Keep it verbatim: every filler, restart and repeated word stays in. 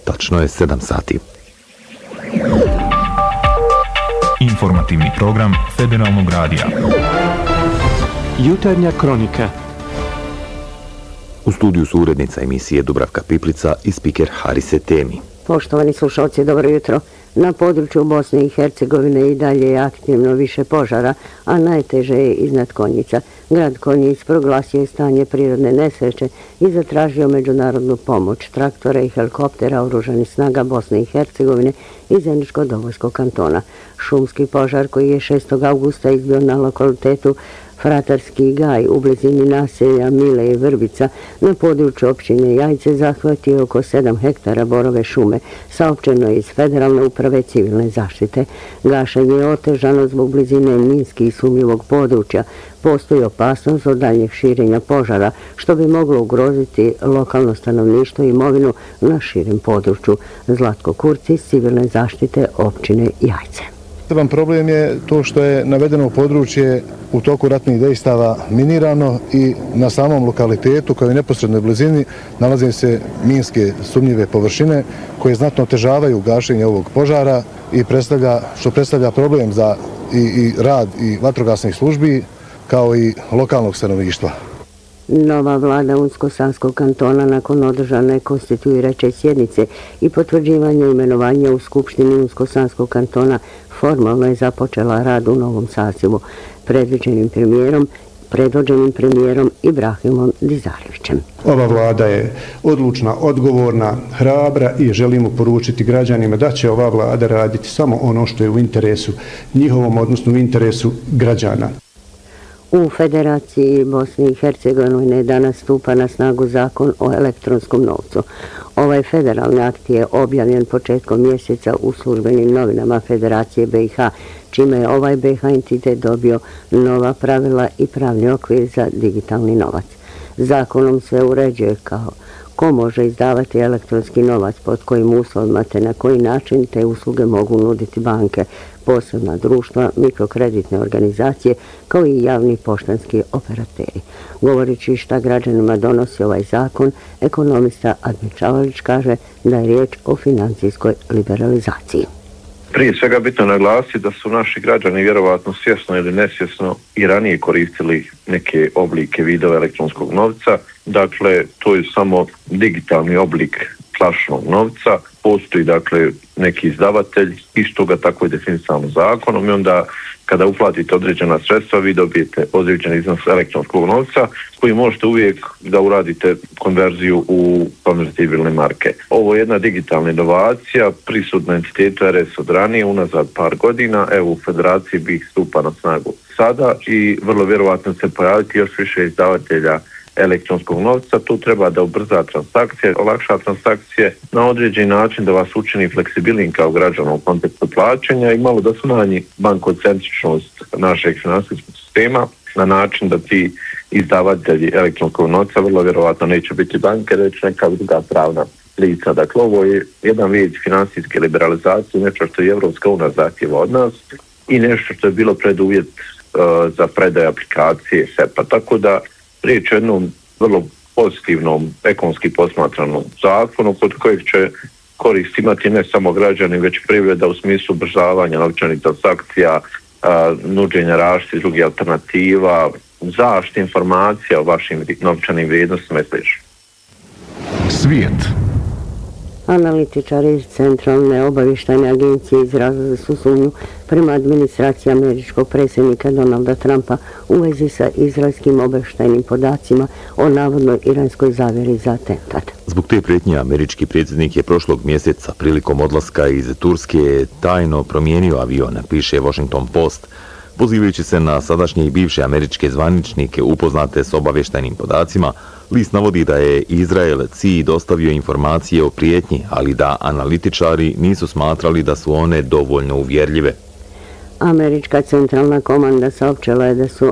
Tačno je sedam sati. Informativni program Federalnog radija. Jutarnja kronika. U studiju su urednica emisije Dubravka Piplica i spiker Harise Temi. Poštovani slušalci, dobro jutro. Na području Bosne i Hercegovine i dalje je aktivno više požara, a najteže je iznad Konjica. Grad Konjic proglasio je stanje prirodne nesreće i zatražio međunarodnu pomoć traktora i helikoptera oružanih snaga Bosne i Hercegovine i Zeničko-Dobojskog kantona. Šumski požar koji je šestog augusta izbio na lokalitetu Fratarski gaj u blizini naselja Mile i Vrbica na području općine Jajce zahvatio oko sedam hektara borove šume, saopćeno iz Federalne uprave civilne zaštite. Gašenje je otežano zbog blizine minski i sumnjivog područja. Postoji opasnost od daljnjeg širenja požara, što bi moglo ugroziti lokalno stanovništvo i imovinu na širem području. Zlatko Kurci iz civilne zaštite općine Jajce. Poseban problem je to što je navedeno područje u toku ratnih dejstava minirano i na samom lokalitetu kao i neposrednoj blizini nalaze se minske sumnjive površine koje znatno otežavaju gašenje ovog požara i predstavlja, što predstavlja problem za i, i rad i vatrogasnih službi kao i lokalnog stanovništva. Nova vlada Unsko-Sanskog kantona nakon održane konstituirajuće sjednice i potvrđivanja imenovanja u Skupštini Unsko-Sanskog kantona formalno je započela rad u novom sazivu predviđenim premijerom predvođenim premijerom Ibrahimom Dizarjevićem. Ova vlada je odlučna, odgovorna, hrabra i želimo poručiti građanima da će ova vlada raditi samo ono što je u interesu njihovom, odnosno u interesu građana. U Federaciji Bosne i Hercegovine danas stupa na snagu zakon o elektronskom novcu. Ovaj federalni akt je objavljen početkom mjeseca u službenim novinama Federacije B i H, čime je ovaj B i H entitet dobio nova pravila i pravni okvir za digitalni novac. Zakonom se uređuje kao ko može izdavati elektronski novac, pod kojim uslovima te na koji način te usluge mogu nuditi banke, posebna društva, mikrokreditne organizacije, kao i javni poštanski operateri. Govoreći šta građanima donosi ovaj zakon, ekonomista Admir Čavalić kaže da je riječ o financijskoj liberalizaciji. Prije svega bitno naglasiti da su naši građani vjerovatno svjesno ili nesvjesno i ranije koristili neke oblike vidova elektronskog novca. Dakle, to je samo digitalni oblik klasičnog novca. Postoji dakle neki izdavatelj, isto ga tako je definisano zakonom i onda kada uplatite određena sredstva vi dobijete određen iznos elektronskog novca koji možete uvijek da uradite konverziju u konvertibilne marke. Ovo je jedna digitalna inovacija, prisutna entitetu R S od ranije, unazad par godina, evo u Federaciji B I H stupa na snagu sada i vrlo vjerovatno se pojaviti još više izdavatelja elektronskog novca. Tu treba da ubrza transakcije, olakša transakcije na određeni način, da vas učini fleksibilnim kao građana u kontekstu plaćanja i malo da smanji bankocentričnost našeg financijskog sistema na način da ti izdavatelji elektronskog novca vrlo vjerovatno neće biti banke, već neka druga pravna lica. Dakle, ovo je jedan vid financijske liberalizacije, nešto što je Evropska unija zahtjeva od nas i nešto što je bilo preduvjet uh, za predaj aplikacije S E P A. Tako da riječ o jednom vrlo pozitivnom ekonomski posmatranom zakonu kod kojeg će korist imati ne samo građani, već privreda u smislu ubrzavanja novčanih transakcija, nuđenja različitih drugih alternativa, zaštite informacija o vašim novčanim vrijednostima i slično. Svijet. Analitičari iz Centralne obavještajne agencije izrazili su sumnju prema administraciji američkog predsjednika Donalda Trumpa u vezi sa izraelskim obavještajnim podacima o navodnoj iranskoj zavjeri za atentat. Zbog te prijetnje američki predsjednik je prošlog mjeseca prilikom odlaska iz Turske tajno promijenio avion, piše Washington Post. Pozivajući se na sadašnje i bivše američke zvaničnike upoznate s obavještajnim podacima, list navodi da je Izrael C I A dostavio informacije o prijetnji, ali da analitičari nisu smatrali da su one dovoljno uvjerljive. Američka centralna komanda saopćila je da su